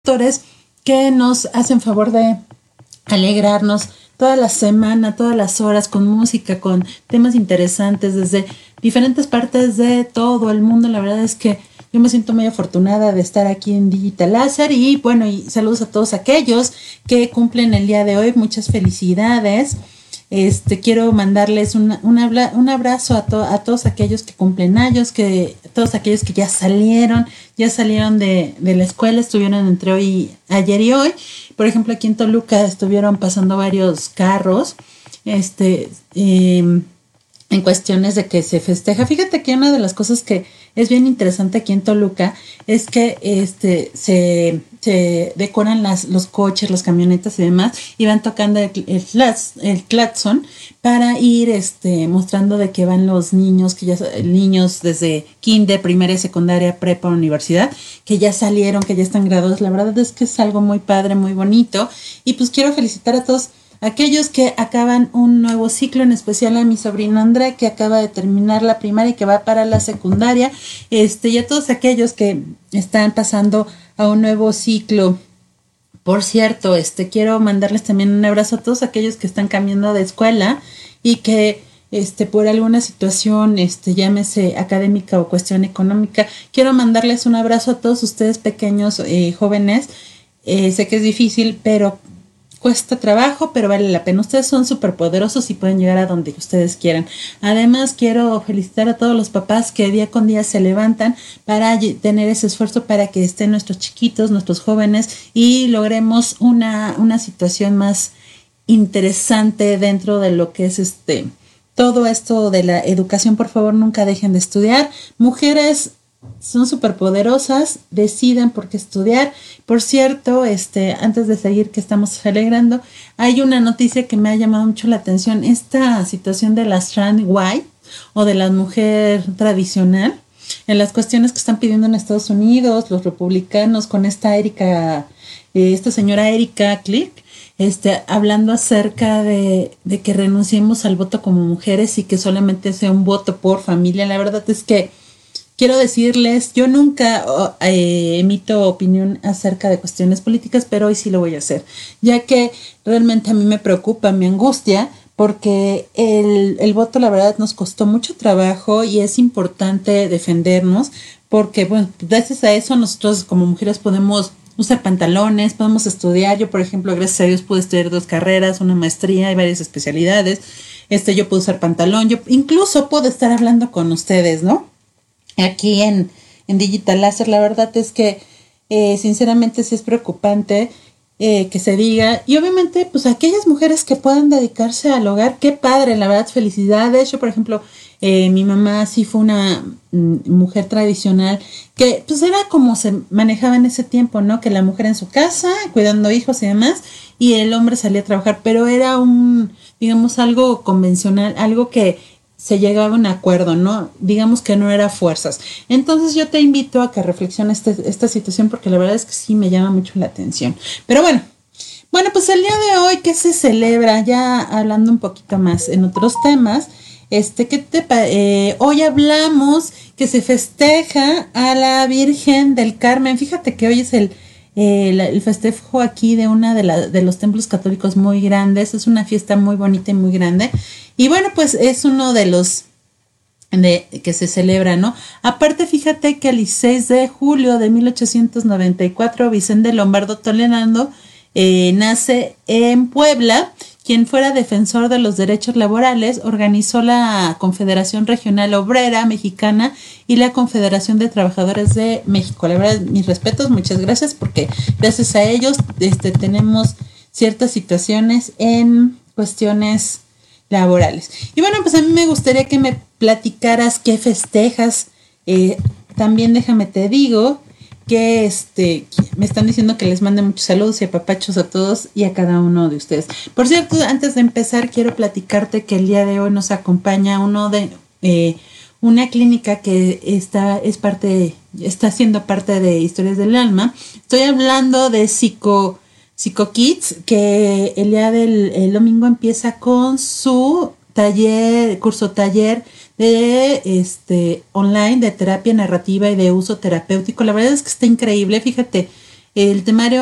autores que nos hacen favor de alegrarnos toda la semana, todas las horas con música, con temas interesantes desde diferentes partes de todo el mundo. La verdad es que yo me siento muy afortunada de estar aquí en Digital Láser y bueno, y saludos a todos aquellos que cumplen el día de hoy. Muchas felicidades. Quiero mandarles un abrazo a todos aquellos que cumplen años, todos aquellos que ya salieron de la escuela, estuvieron entre ayer y hoy. Por ejemplo, aquí en Toluca estuvieron pasando varios carros, en cuestiones de que se festeja. Fíjate que una de las cosas que es bien interesante aquí en Toluca es que se decoran los coches, las camionetas y demás, y van tocando el claxon para ir mostrando de que van los niños, niños desde kinder, primaria, secundaria, prepa, universidad, que ya salieron, que ya están graduados. La verdad es que es algo muy padre, muy bonito, y pues quiero felicitar a todos aquellos que acaban un nuevo ciclo, en especial a mi sobrino André, que acaba de terminar la primaria y que va para la secundaria, y a todos aquellos que están pasando a un nuevo ciclo. Por cierto, quiero mandarles también un abrazo a todos aquellos que están cambiando de escuela y que por alguna situación, llámese académica o cuestión económica, quiero mandarles un abrazo a todos ustedes pequeños, jóvenes. Sé que es difícil, pero cuesta trabajo, pero vale la pena. Ustedes son súper poderosos y pueden llegar a donde ustedes quieran. Además, quiero felicitar a todos los papás que día con día se levantan para tener ese esfuerzo para que estén nuestros chiquitos, nuestros jóvenes, y logremos una situación más interesante dentro de lo que es todo esto de la educación. Por favor, nunca dejen de estudiar. Mujeres son súper poderosas, deciden por qué estudiar. Por cierto, antes de seguir que estamos celebrando, hay una noticia que me ha llamado mucho la atención, esta situación de las trans white o de la mujer tradicional, en las cuestiones que están pidiendo en Estados Unidos los republicanos con esta señora Erika Clark, hablando acerca de que renunciemos al voto como mujeres y que solamente sea un voto por familia. La verdad es que quiero decirles, yo nunca emito opinión acerca de cuestiones políticas, pero hoy sí lo voy a hacer, ya que realmente a mí me preocupa, me angustia, porque el voto, la verdad, nos costó mucho trabajo y es importante defendernos, porque, bueno, gracias a eso nosotros como mujeres podemos usar pantalones, podemos estudiar. Yo, por ejemplo, gracias a Dios pude estudiar 2 carreras, una maestría y varias especialidades. Yo puedo usar pantalón, yo incluso puedo estar hablando con ustedes, ¿no? Aquí en Digital Láser. La verdad es que sinceramente sí es preocupante que se diga, y obviamente pues aquellas mujeres que puedan dedicarse al hogar, qué padre, la verdad, felicidades. Yo, por ejemplo, mi mamá sí fue una mujer tradicional que pues era como se manejaba en ese tiempo, ¿no? Que la mujer en su casa cuidando hijos y demás, y el hombre salía a trabajar, pero era digamos, algo convencional, algo que se llegaba a un acuerdo, ¿no? Digamos que no era fuerzas. Entonces yo te invito a que reflexiones esta situación, porque la verdad es que sí me llama mucho la atención. Pero bueno, pues el día de hoy, ¿qué se celebra? Ya hablando un poquito más en otros temas, hoy hablamos que se festeja a la Virgen del Carmen. Fíjate que hoy es el festejo aquí de una de los templos católicos muy grandes. Es una fiesta muy bonita y muy grande. Y bueno, pues es uno de los que se celebra, ¿no? Aparte, fíjate que el 16 de julio de 1894, Vicente Lombardo Toledano nace en Puebla. Quien fuera defensor de los derechos laborales, organizó la Confederación Regional Obrera Mexicana y la Confederación de Trabajadores de México. La verdad, mis respetos, muchas gracias, porque gracias a ellos tenemos ciertas situaciones en cuestiones laborales. Y bueno, pues a mí me gustaría que me platicaras qué festejas. También déjame te digo que me están diciendo que les mande muchos saludos y apapachos a todos y a cada uno de ustedes. Por cierto, antes de empezar, quiero platicarte que el día de hoy nos acompaña una clínica que está siendo parte de Historias del Alma. Estoy hablando de Psico Kids, que el día del domingo empieza con su curso taller de online de terapia narrativa y de uso terapéutico. La verdad es que está increíble. Fíjate, El temario